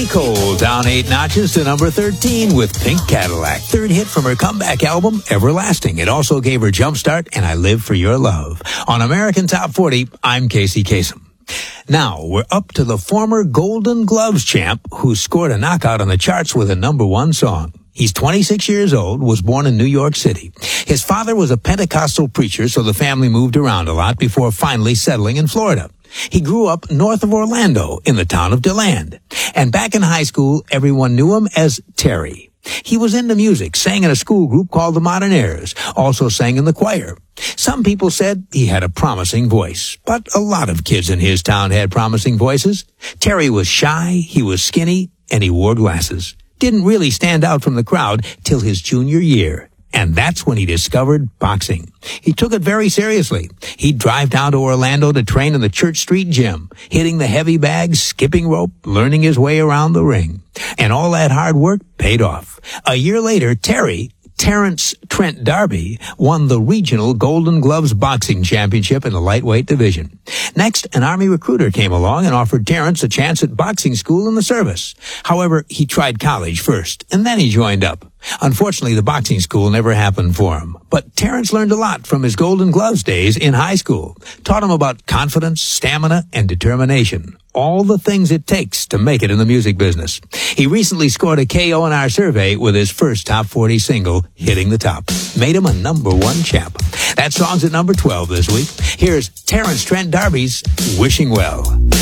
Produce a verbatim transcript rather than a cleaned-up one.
Natalie Cole down eight notches to number thirteen with Pink Cadillac. Third hit from her comeback album, Everlasting. It also gave her Jumpstart and I Live for Your Love. On American Top forty, I'm Casey Kasem. Now, we're up to the former Golden Gloves champ who scored a knockout on the charts with a number one song. He's twenty-six years old, was born in New York City. His father was a Pentecostal preacher, so the family moved around a lot before finally settling in Florida. He grew up north of Orlando in the town of DeLand. And back in high school, everyone knew him as Terry. He was into music, sang in a school group called the Modernaires, also sang in the choir. Some people said he had a promising voice, but a lot of kids in his town had promising voices. Terry was shy, he was skinny, and he wore glasses. Didn't really stand out from the crowd till his junior year. And that's when he discovered boxing. He took it very seriously. He'd drive down to Orlando to train in the Church Street gym, hitting the heavy bags, skipping rope, learning his way around the ring. And all that hard work paid off. A year later, Terry, Terrence Trent D'Arby, won the regional Golden Gloves boxing championship in the lightweight division. Next, an Army recruiter came along and offered Terrence a chance at boxing school in the service. However, he tried college first, and then he joined up. Unfortunately, the boxing school never happened for him. But Terrence learned a lot from his Golden Gloves days in high school. Taught him about confidence, stamina, and determination. All the things it takes to make it in the music business. He recently scored a K O in our survey with his first top forty single, Hitting the Top. Made him a number one champ. That song's at number twelve this week. Here's Terrence Trent D'Arby's Wishing Well.